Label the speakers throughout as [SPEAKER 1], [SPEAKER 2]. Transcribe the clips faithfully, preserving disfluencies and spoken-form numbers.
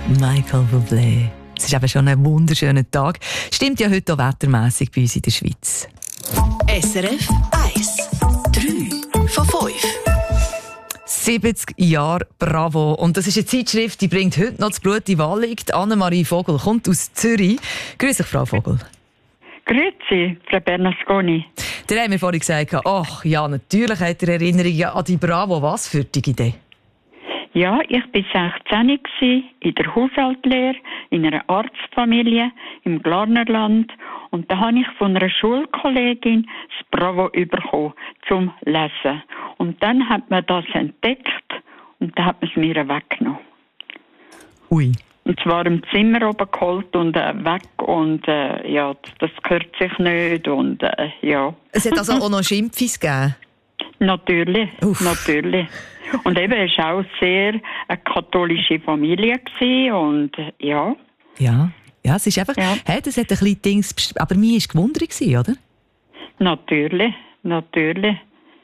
[SPEAKER 1] Michael Bublé. Es ist eben schon ein wunderschöner Tag. Stimmt ja heute auch wettermässig bei uns in der Schweiz.
[SPEAKER 2] S R F eins. drei von fünf.
[SPEAKER 1] siebzig Jahre Bravo. Und das ist eine Zeitschrift, die bringt heute noch das Blut in Wallig. Annemarie Vogel kommt aus Zürich. Grüß dich, Frau Vogel.
[SPEAKER 3] Grüezi, Frau Bernasconi.
[SPEAKER 1] Der haben mir vorhin gesagt, ach ja, natürlich hat er Erinnerungen an die Bravo. Was für die Idee?
[SPEAKER 3] Ja, ich war sechzehn in der Haushaltslehre, in einer Arztfamilie im Glarnerland. Und da habe ich von einer Schulkollegin das Bravo bekommen, zum Lesen. Und dann hat man das entdeckt und dann hat man es mir weggenommen.
[SPEAKER 1] Ui.
[SPEAKER 3] Und zwar im Zimmer oben geholt und äh, weg und äh, ja, das gehört sich nicht und äh, ja.
[SPEAKER 1] Es hat also auch noch Schimpfis gegeben?
[SPEAKER 3] Natürlich,
[SPEAKER 1] Uff.
[SPEAKER 3] natürlich. Und eben, es war auch sehr eine katholische Familie gewesen und äh, ja.
[SPEAKER 1] Ja, ja, es ist einfach,
[SPEAKER 3] ja.
[SPEAKER 1] Hey, das hat ein bisschen Dings, aber mir war gewundert, oder?
[SPEAKER 3] Natürlich, natürlich.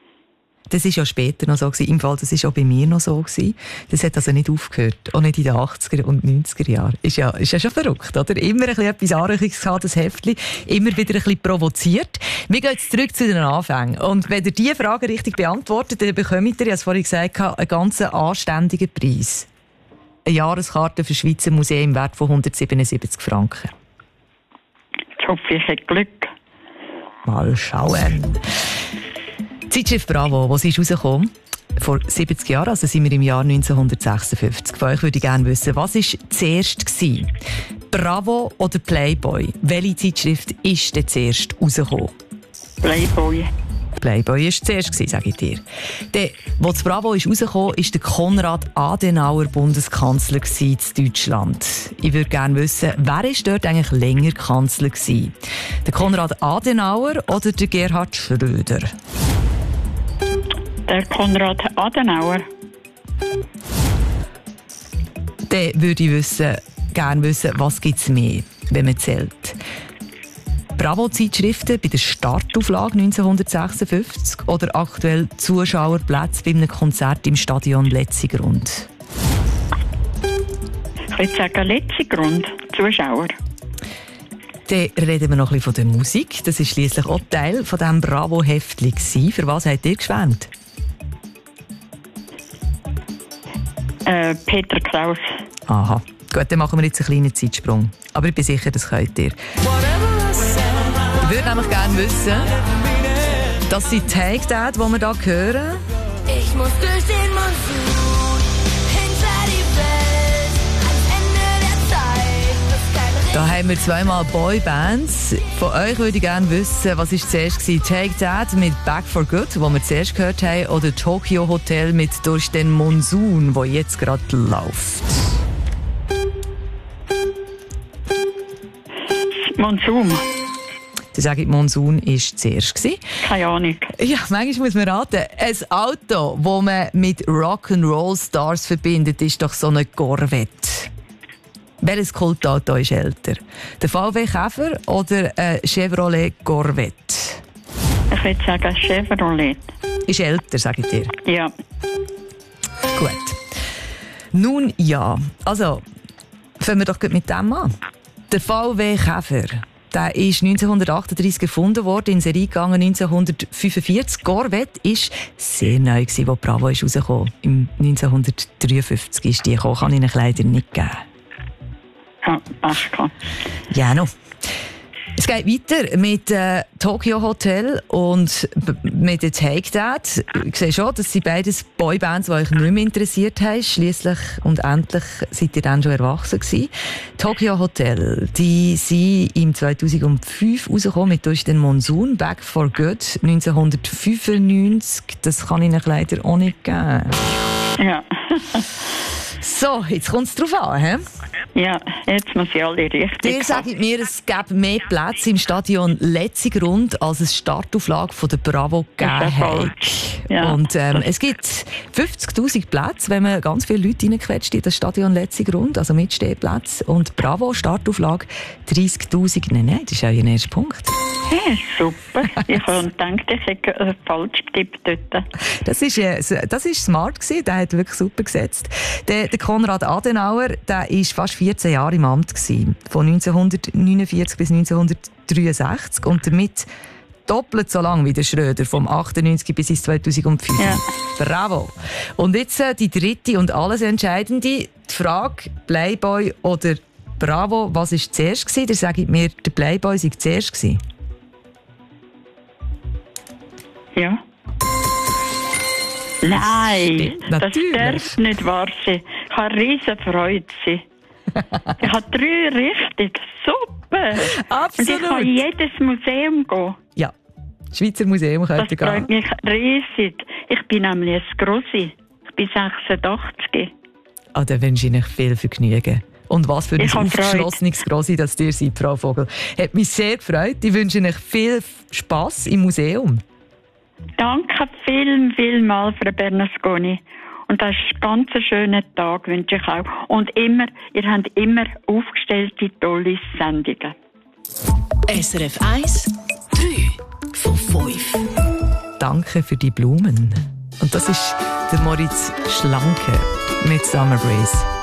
[SPEAKER 1] Das war ja später noch so. Im Fall, das war auch bei mir noch so. Das hat also nicht aufgehört. Auch nicht in den achtziger und neunziger Jahren. Ist ja, ist ja schon verrückt, oder? Immer ein bisschen etwas Anrüchiges gehabt, das Heftchen. Immer wieder ein bisschen provoziert. Wir gehen jetzt zurück zu den Anfängen. Und wenn ihr diese Frage richtig beantwortet, dann bekommt ihr, ich habe es vorhin gesagt, einen ganz anständigen Preis. Eine Jahreskarte für das Schweizer Museum im Wert von hundertsiebenundsiebzig Franken.
[SPEAKER 3] Ich hoffe, ich habe Glück.
[SPEAKER 1] Mal schauen. Zeitschrift Bravo, wo sie ist rausgekommen? Vor siebzig Jahren, also sind wir im Jahr neunzehnhundertsechsundfünfzig. Von euch würde ich gerne wissen, was war zuerst gewesen? Bravo oder Playboy? Welche Zeitschrift ist denn zuerst rausgekommen?
[SPEAKER 3] Playboy.
[SPEAKER 1] Playboy war zuerst, sage ich dir. Der, wo das Bravo ist rausgekommen ist, der Konrad Adenauer Bundeskanzler in Deutschland. Ich würde gerne wissen, wer war dort eigentlich länger Kanzler gewesen? Der Konrad Adenauer oder der Gerhard Schröder?
[SPEAKER 3] Der Konrad Adenauer.
[SPEAKER 1] Dann würde ich wissen, gerne wissen, was gibt es mehr, wenn man zählt. Bravo-Zeitschriften bei der Startauflage neunzehnhundertsechsundfünfzig oder aktuell Zuschauerplätze bei einem Konzert im Stadion Letzigrund?
[SPEAKER 3] Ich würde sagen Letzigrund, Zuschauer.
[SPEAKER 1] Dann reden wir noch ein bisschen von der Musik. Das war schliesslich auch Teil von diesem Bravo-Heftli. Für was habt ihr geschwärmt?
[SPEAKER 3] Äh, Peter Kraus.
[SPEAKER 1] Aha. Gut, dann machen wir jetzt einen kleinen Zeitsprung. Aber ich bin sicher, das könnt ihr. Ich würde nämlich gerne wissen, dass sie Take That, die wir hier hören,
[SPEAKER 4] Ich muss durch den Monsun, hinter die Welt, ans Ende der Zeit. Das keine
[SPEAKER 1] da haben wir zweimal Boybands. Von euch würde ich gerne wissen, was war zuerst gewesen? Take That mit Back for Good, wo wir zuerst gehört haben, oder Tokyo Hotel mit Durch den Monsun, wo jetzt gerade läuft.
[SPEAKER 3] Monsun.
[SPEAKER 1] Dann sage ich, Monsun war zuerst.
[SPEAKER 3] Keine Ahnung.
[SPEAKER 1] Ja, manchmal muss man raten. Ein Auto, das man mit Rock'n'Roll-Stars verbindet, ist doch so eine Corvette. Welches Kultauto ist älter? Der V W Käfer oder ein Chevrolet Corvette?
[SPEAKER 3] Ich würde sagen Chevrolet.
[SPEAKER 1] Ist älter, sage ich dir.
[SPEAKER 3] Ja.
[SPEAKER 1] Gut. Nun ja, also fangen wir doch gut mit dem an. Der V W Käfer, der ist neunzehnhundertachtunddreissig gefunden worden, in Serie gegangen neunzehnhundertfünfundvierzig. Corvette war sehr neu, als Bravo ist rausgekommen. Im neunzehnhundertdreiundfünfzig ist die gekommen, kann ich Ihnen leider nicht geben.
[SPEAKER 3] Ja, ach komm.
[SPEAKER 1] Ja, noch. Es geht weiter mit äh, Tokyo Hotel und b- mit der Take That. Ich sehe schon, dass sie beides Boybands, die euch nicht mehr interessiert haben. Schliesslich und endlich seid ihr dann schon erwachsen gewesen. Tokyo Hotel, die sind im zweitausendfünf rausgekommen mit «Durch den Monsun», «Back for Good» neunzehnhundertfünfundneunzig. Das kann ich euch leider auch nicht geben.
[SPEAKER 3] Ja.
[SPEAKER 1] So, jetzt kommt es drauf an, hä?
[SPEAKER 3] Ja, jetzt muss ich alle richtig
[SPEAKER 1] Ihr sagt mir, es gäbe mehr Plätze im Stadion Letzigrund, als es Startauflage von der Bravo gegeben hat.
[SPEAKER 3] Ja.
[SPEAKER 1] Und ähm, es gibt fünfzigtausend Plätze, wenn man ganz viele Leute reinquetscht in das Stadion Letzigrund, also mit Stehplätzen. Und Bravo Startauflage dreißigtausend. Nein, nein, das ist auch Ihr erster Punkt.
[SPEAKER 3] Ja, super. Ich habe gedacht, ich hätte äh, falsch getippt dort.
[SPEAKER 1] Das ist, äh, das ist smart gewesen, der hat wirklich super gesetzt. Der, der Konrad Adenauer, der war fast vierzehn Jahre im Amt gewesen, von neunzehnhundertneunundvierzig bis neunzehnhundertdreiundsechzig und damit doppelt so lang wie der Schröder, vom achtundneunzig bis ins zweitausendfünf.
[SPEAKER 3] Ja.
[SPEAKER 1] Bravo. Und jetzt äh, die dritte und alles Entscheidende, die Frage Playboy oder Bravo, was war zuerst gewesen? Der sagt mir, der Playboy sei zuerst gewesen.
[SPEAKER 3] Ja. Nein,
[SPEAKER 1] Stimmt,
[SPEAKER 3] das
[SPEAKER 1] natürlich.
[SPEAKER 3] darf nicht wahr sein. Ich habe riesen Freude. Ich habe drei richtig. Super. Und ich kann in jedes Museum gehen.
[SPEAKER 1] Ja, Schweizer Museum
[SPEAKER 3] Das
[SPEAKER 1] könnte
[SPEAKER 3] freut
[SPEAKER 1] gehen.
[SPEAKER 3] mich riesig. Ich bin nämlich ein Grossi. Ich bin sechsundachtzig.
[SPEAKER 1] Ah, dann wünsche ich Ihnen viel Vergnügen. Und was für ein
[SPEAKER 3] Ich habe
[SPEAKER 1] aufgeschlossenes Grossi, dass ihr seid, Frau Vogel. Hat mich sehr gefreut. Ich wünsche Ihnen viel Spass im Museum.
[SPEAKER 3] Danke viel, viel mal, Frau Bernasconi. Und das ist ein ganz schöner Tag, wünsche ich auch. Und immer, ihr habt immer aufgestellte, tolle Sendungen.
[SPEAKER 2] S R F eins, drei von fünf.
[SPEAKER 1] Danke für die Blumen. Und das ist der Moritz Schlanke mit Summer Breeze.